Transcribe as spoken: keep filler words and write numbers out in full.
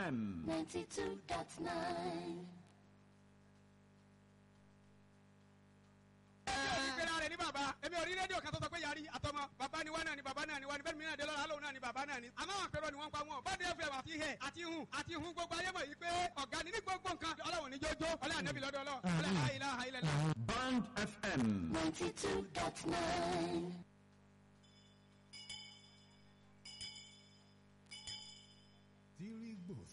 M. ninety-two dot nine. ní bàbá èmi ò rí rédíò kan tó sọ pé yàrá àtọmọ bàbá ni wá náà ni bàbá náà ni wá ni bẹ́ẹ̀ mi náà dé lọ́la lóun náà ni bàbá náà ni. àmọ́ àwọn àpérò ni wọ́n ń pa wọn bọ́dé fm àti ihẹ̀ àti ihun àti ihun gbogbo ayé mọ̀ yìí pé ọ̀gá ni ní gbogbo nǹkan ọlọ́run ní jójó ọlọ́run ànábì lọ́dọ̀ ọlọ́ ọlọ́run àìlá àìlá. Band F M. ninety-two dot nine. Dirigbó